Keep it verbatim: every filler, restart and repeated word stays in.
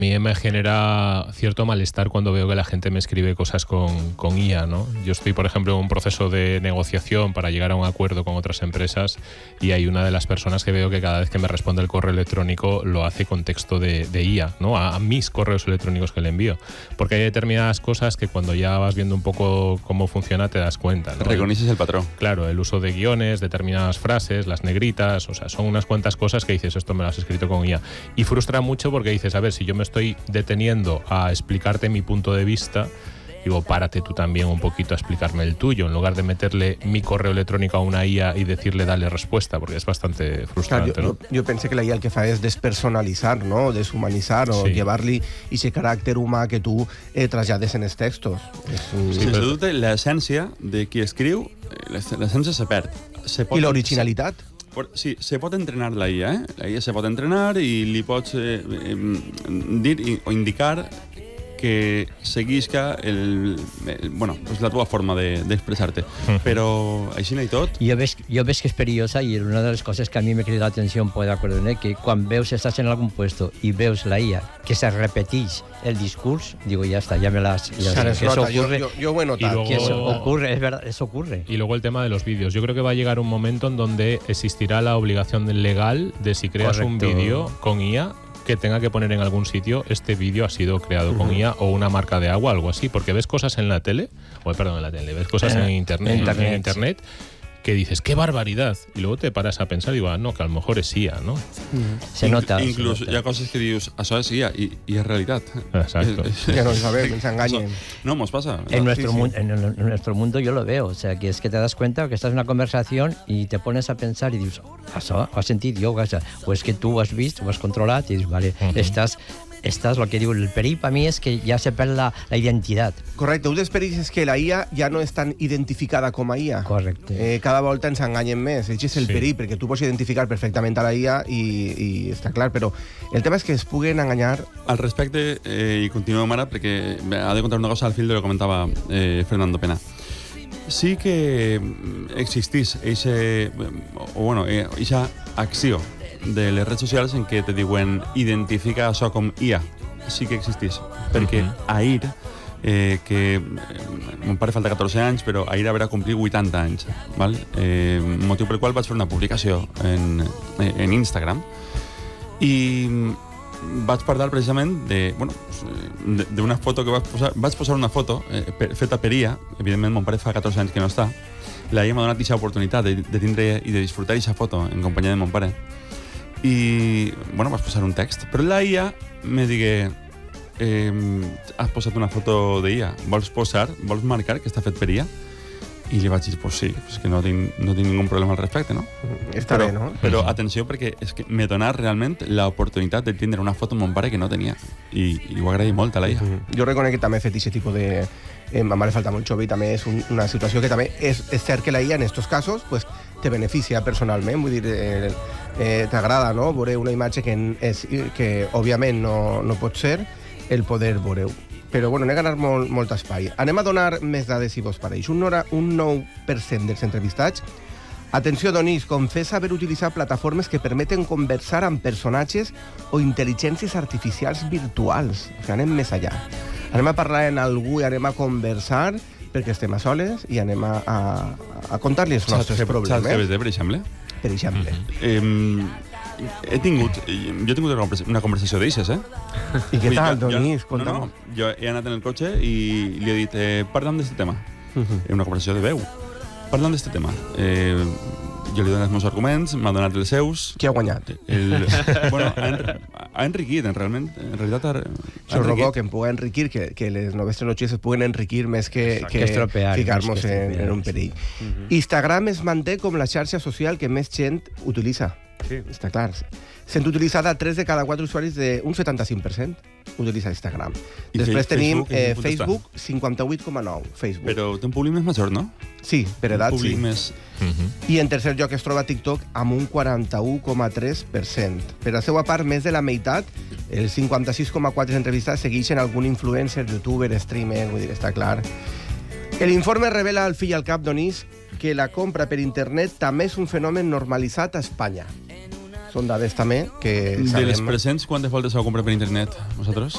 A mí me genera cierto malestar cuando veo que la gente me escribe cosas con, con I A, ¿no? Yo estoy, por ejemplo, en un proceso de negociación para llegar a un acuerdo con otras empresas y hay una de las personas que veo que cada vez que me responde el correo electrónico lo hace con texto de, de I A, ¿no? A, a mis correos electrónicos que le envío. Porque hay determinadas cosas que cuando ya vas viendo un poco cómo funciona te das cuenta, ¿no? Reconoces el patrón. Claro, el uso de guiones, determinadas frases, las negritas, o sea, son unas cuantas cosas que dices, esto me lo has escrito con I A. Y frustra mucho porque dices, a ver, si yo me estoy deteniendo a explicarte mi punto de vista, digo, párate tú también un poquito a explicarme el tuyo, en lugar de meterle mi correo electrónico a una I A y decirle dale respuesta, porque es bastante frustrante, Clar, jo, ¿no? jo, jo penso que la I A el que fa és despersonalitzar, no? Deshumanitzar o Sí. llevar-li aquest caràcter humà que tu eh, trasllades en els textos. És un... Sí, Sense dubte, l'essència de qui escriu, l'essència se perd. Se pot, I l'originalitat. Se, sí, se pot entrenar la I A, eh? La I A se pot entrenar i li pots eh, eh, dir o indicar que seguisca el, el, bueno, pues la tua forma d'expressar-te. De, Però així i tot... Yo ves, yo ves que es peligrosa y una de las cosas que a mí me crea la atención, pues de acuerdo, ¿no? Que cuando veus, estás en algún puesto y veus la I A que se repetís el discurso, digo, ya está, ya me las... Ya Claro, sé, eso que eso nota, ocurre, yo, yo, yo ho he notat. Y luego- que eso ocurre, es verdad, eso ocurre. Y luego el tema de los vídeos. Yo creo que va a llegar un momento en donde existirá la obligación legal de si creas un Correcto. vídeo con I A que tenga que poner en algún sitio este vídeo ha sido creado con I A o una marca de agua, algo así, porque ves cosas en la tele, o perdón, en la tele, ves cosas en internet, Internet. en internet que dices, qué barbaridad, y luego te paras a pensar y digo, ah, no, que a lo mejor es I A, ¿no? Se nota. se Inclús nota. hi ha coses que dius, això és I A, i, i és realitat. Exacto. Ja no ho sabem, ens enganyen. No, mos pasa. En nuestro, sí. mu- en, en nuestro mundo yo lo veo, o sea, que es que te das cuenta que estás en una conversación y te pones a pensar y dices, això ho has sentit jo, o, sea, o es que tú has visto, ho has controlat y dices, vale, Uh-huh. estás, estás, lo que digo, el perill para mí es que ya se perd la, la identidad. Correcte, un dels perills és que la I A ja no és tan identificada com a I A. Correcte. Eh, cada volta ens enganyen més. Això és el Sí. perill, perquè tu pots identificar perfectament a la I A i, i està clar, però el tema és que es puguen enganyar. Al respecte, eh, i continuem ara, perquè ha de contar una cosa al fil de lo que comentava eh, Fernando Pena. Sí que existís eixe, o bueno, eixa acció de les redes socials en què te diuen identifica això com I A. Sí que existís, perquè Mhm. ahir, eh, que eh, mon pare falta catorze anys, però ahir haurà complir vuitanta anys, val? Eh, motiu pel qual vaig fer una publicació en, en Instagram i vaig parlar precisament de, bueno, de, d'una foto que vaig posar. Vaig posar una foto eh, per, feta per I A. Evidentment, mon pare fa catorze anys que no està. La I A m'ha donat aquesta oportunitat de, de tindre i de disfrutar aquesta foto en companyia de mon pare. I, bueno, vaig posar un text. Però la I A me digué, eh, has posat una foto de I A, vols posar, vols marcar que està fet per I A? I li vaig dir, pues sí, és que no tinc, no tinc ningú problema al respecte, no? Està però, bé, no? Però atenció, perquè és que m'he donat realment l'oportunitat de tindre una foto amb mon pare que no tenia. I, i ho agraï molt a la I A. Jo reconec que també he fet aquest tipus de... Eh, ma mare falta molt jove i també és un, una situació que també és, és cert que la I A en aquests casos pues, te beneficia personalment, vull dir, eh, eh, t'agrada, no?, veure una imatge que, és, que òbviament no, no pot ser, el poder veure-ho. Però, bueno, anem a ganar molt, molt espai. Anem a donar més dades si vos pareix. Un, nora, un nou per cent dels entrevistats, atenció, Donís, confessa haver utilitzat plataformes que permeten conversar amb personatges o intel·ligències artificials virtuals. O sigui, anem més allà. Anem a parlar amb algú i anem a conversar perquè estem a soles i anem a, a, a contar-li els nostres Saps problemes. què ves, per exemple? Per exemple. Eh, he tingut, jo he tingut una conversa- una conversació d'eixes, eh? I què Vull dir, tal, jo- jo- Donís? No, Conta'm. no, jo he anat en el cotxe i li he dit, eh, parlem d'aquest tema. En una conversació de veu. Parlem d'aquest tema. Eh, jo li he donat els meus arguments, m'ha donat els seus. Qui ha guanyat? El, bueno, ha, enri ha enriquit, en, realment, en realitat ha, ha Això és el bo, que em pugui enriquir, que, que les noves tecnologies es puguen enriquir més que, que, Que estropear, ficar-nos més que en, estropear, en un sí. perill. Instagram es manté com la xarxa social que més gent utilitza. Sí. Està clar. Sent utilitzada tres de cada quatre usuaris, de un setanta-cinc per cent utilitza Instagram. I Després fe- tenim Facebook, en eh, quin punt està? Facebook, cinquanta-vuit coma nou. Facebook. Però té un públic més major, no? Sí, per edat, un públic sí. més... I en tercer lloc es troba TikTok amb un quaranta-u coma tres per cent. Per la seva part, més de la meitat, el cinquanta-sis coma quatre entrevistats segueixen algun influencer, youtuber, streamer, vull dir, està clar. L'informe revela al fill al cap, Donís, que la compra per internet també és un fenomen normalitzat a Espanya. Són dades també que De les sabem... presents, quantes voltes heu comprat per internet, vosaltres?